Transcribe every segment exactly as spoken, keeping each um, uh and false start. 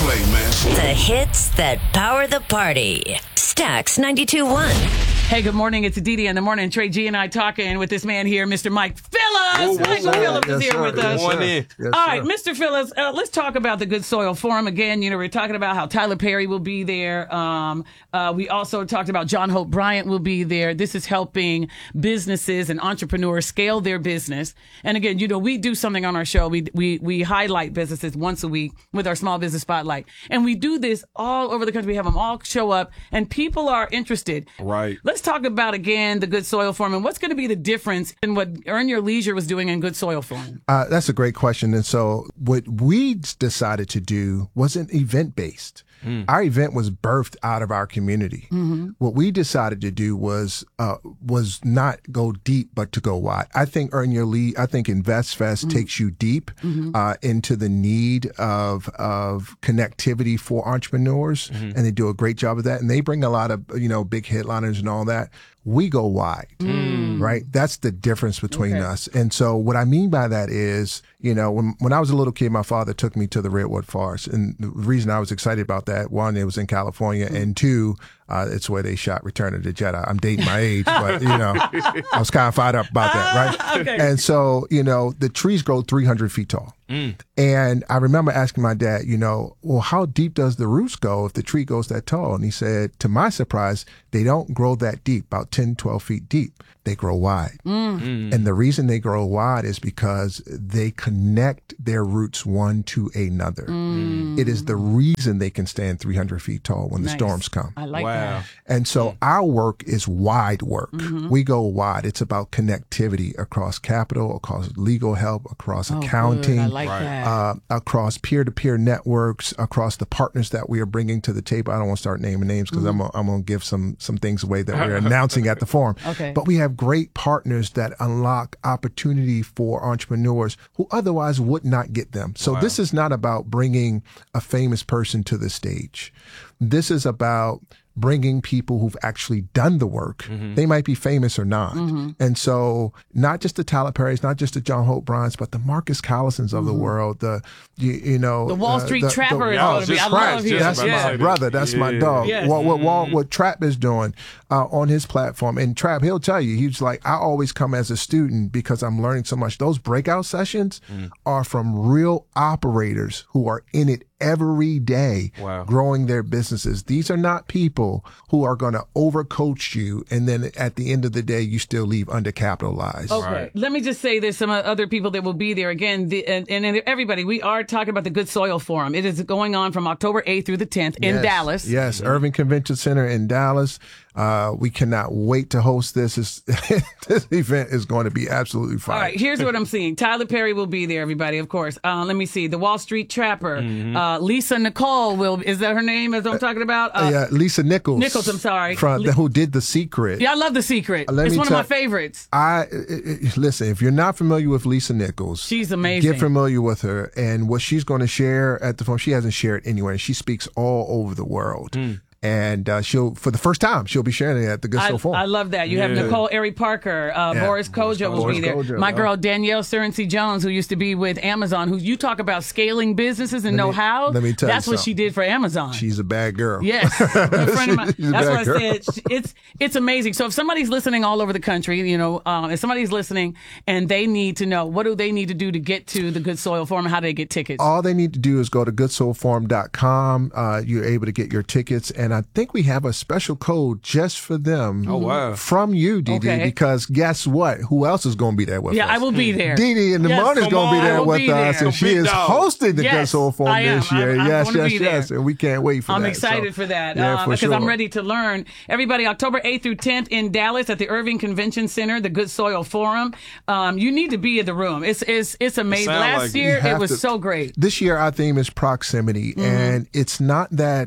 play, man. The hits that power the party. Stax ninety-two point one. Hey, good morning. It's Didi in the morning. Trey G and I talking with this man here, Mister Mike Phillips. Michael Phillips is here with us. Yes, All right, Mister Phillips, uh, let's talk about the Good Soil Forum again. You know, we're talking about how Tyler Perry will be there. Um, uh, we also talked about John Hope Bryant will be there. This is helping businesses and entrepreneurs scale their business. And again, you know, we do something on our show. We we we highlight businesses once a week with our Small Business Spotlight, and we do this all over the country. We have them all show up, and people are interested. Right. Let's talk about, again, the Good Soil Forum and what's going to be the difference in what Earn Your Leisure was doing in Good Soil Forum. Uh, that's a great question. And so what we decided to do wasn't event-based. Mm. Our event was birthed out of our community. Mm-hmm. What we decided to do was uh, was not go deep, but to go wide. I think Earn Your Lead, I think InvestFest mm-hmm. takes you deep mm-hmm. uh, into the need of of connectivity for entrepreneurs, mm-hmm. and they do a great job of that. And they bring a lot of, you know, big headliners and all that. We go wide, mm. right? That's the difference between okay. us. And so what I mean by that is, you know, when when I was a little kid, my father took me to the Redwood Forest. And the reason I was excited about that, one, it was in California, mm. and two, uh, it's where they shot Return of the Jedi. I'm dating my age, but, you know, I was kind of fired up about that, right? Okay. And so, you know, the trees grow three hundred feet tall. Mm. And I remember asking my dad, you know, well, how deep does the roots go if the tree goes that tall? And he said, to my surprise, they don't grow that deep, about ten, twelve feet deep. They grow wide. Mm. Mm. And the reason they grow wide is because they connect their roots one to another. Mm. It is the reason they can stand three hundred feet tall when nice. the storms come. I like wow. that. And so mm. our work is wide work. Mm-hmm. We go wide. It's about connectivity across capital, across legal help, across oh, accounting, I like that. Uh, across peer-to-peer networks, across the partners that we are bringing to the table. I don't want to start naming names because mm-hmm. I'm, I'm going to give some some things away that we're announcing at the forum. Okay. But we have great partners that unlock opportunity for entrepreneurs who otherwise would not get them. So wow. this is not about bringing a famous person to the stage. This is about bringing people who've actually done the work. Mm-hmm. They might be famous or not. Mm-hmm. And so not just the Tyler Perrys, not just the John Hope Bryants, but the Marcus Collisons of mm-hmm. the world, the, you, you know. The Wall Street uh, the, Trapper the, is oh, going to be. I love him. That's yeah. my brother. That's yeah. my dog. Yes. What, what, what, mm-hmm. what Trap is doing uh, on his platform. And Trap, he'll tell you, he's like, I always come as a student because I'm learning so much. Those breakout sessions mm. are from real operators who are in it every day wow. growing their businesses. These are not people who are going to overcoach you and then at the end of the day you still leave undercapitalized. Okay, right. Let me just say there's some other people that will be there again, the, and, and everybody, we are talking about the Good Soil Forum. It is going on from October eighth through the tenth in yes. Dallas. Yes, mm-hmm. Irving Convention Center in Dallas. Uh, we cannot wait to host this. It's, this event is going to be absolutely fun. All right, here's what I'm seeing. Tyler Perry will be there, everybody, of course. Uh, let me see. The Wall Street Trapper. Mm-hmm. Uh, Lisa Nicole will, is that her name as I'm talking about? Uh, uh, yeah, Lisa Nichols. Nichols, I'm sorry. From, Le- who did The Secret. Yeah, I love The Secret. Uh, it's one tell, of my favorites. I uh, Listen, if you're not familiar with Lisa Nichols. She's amazing. Get familiar with her. And what she's going to share at the forum, she hasn't shared anywhere. She speaks all over the world. Mm. And uh, she'll, for the first time, she'll be sharing it at the Good Soil Forum. I love that. You yeah. have Nicole Ari Parker, uh, yeah. Boris Kodjoe will be there. Kodjoe, My girl yeah. Danielle Surency Jones, who used to be with Amazon, who you talk about scaling businesses and let know me, how. Let me tell That's you what she did for Amazon. She's a bad girl. Yes, a friend of mine. That's what I girl. said. It's it's amazing. So if somebody's listening all over the country, you know, um, if somebody's listening and they need to know, what do they need to do to get to the Good Soil Forum? How do they get tickets? All they need to do is go to good soil forum dot com. Uh, you're able to get your tickets, and I think we have a special code just for them. Oh, wow. From you, Didi, okay. because guess what? Who else is going to be there with yeah, us? Yeah, I will be there. Didi in the yes, morning is going to be there with be us, there. and she is dog. hosting the yes, Good Soil Forum this year. I'm, I'm yes, yes, yes, there. and we can't wait for I'm that. I'm excited so, for that yeah, uh, for because sure. I'm ready to learn. Everybody, October eighth through tenth in Dallas at the Irving Convention Center, the Good Soil Forum. Um, you need to be in the room. It's it's it's amazing. It Last like year, it, it was to, so great. This year, our theme is proximity, mm-hmm. and it's not that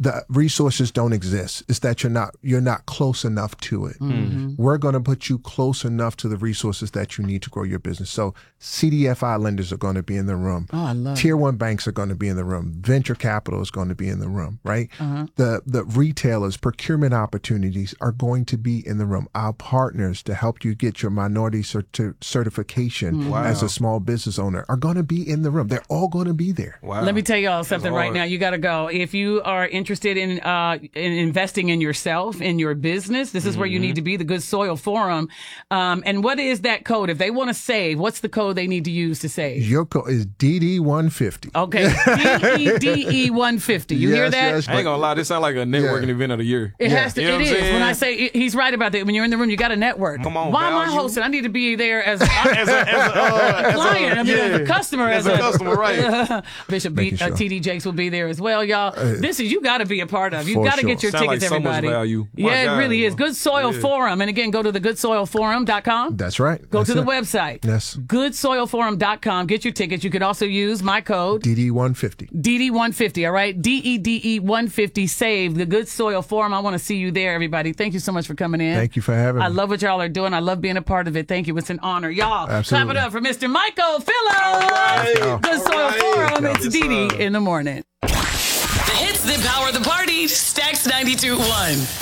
the resources don't exist. It's that you're not you're not close enough to it. Mm-hmm. We're going to put you close enough to the resources that you need to grow your business. So C D F I lenders are going to be in the room. Oh, I love Tier it. one banks are going to be in the room. Venture capital is going to be in the room, right? Uh-huh. The the retailers, procurement opportunities are going to be in the room. Our partners to help you get your minority certi- certification Wow. as a small business owner are going to be in the room. They're all going to be there. Wow. Let me tell y'all something right hard. now. You got to go. If you are interested in uh, in investing in yourself, in your business, this is where you need to be, the Good Soil Forum. Um, and what is that code? If they want to save, what's the code they need to use to save? Your code is D D one fifty. Okay, D E D E one fifty. You hear Yes, that? yes, I ain't gonna lie, this sound like a networking Yeah. event of the year. It has to. You know It what I'm is. saying? When I say he's right about that, when you're in the room, you got to network. Come on, Why am I value. hosting? I need to be there as, as a, as a, uh, a client. I mean, yeah. as a customer, As as, a customer, right. Bishop B, Making uh, sure. T D Jakes will be there as well, y'all. this is you got to be a part of. You For got to sure. get your Sound like tickets, so much everybody. value. My Yeah, God, it really is. bro. Good Soil Yeah. Forum, and again, go to the good soil forum dot com. That's right. Go That's to the it. website. Yes. good soil forum dot com. Get your tickets. You can also use my code. D D one fifty. D D one fifty, all right? D E D E one fifty, save the Good Soil Forum. I want to see you there, everybody. Thank you so much for coming in. Thank you for having I me. love what y'all are doing. I love being a part of it. Thank you. It's an honor. Y'all, Absolutely. clap it up for Mister Michael Phillips. right. Good All Soil right. Forum. Yes, It's Dee sir. Dee in the morning. The hits that power the party. Stacks ninety-two point one.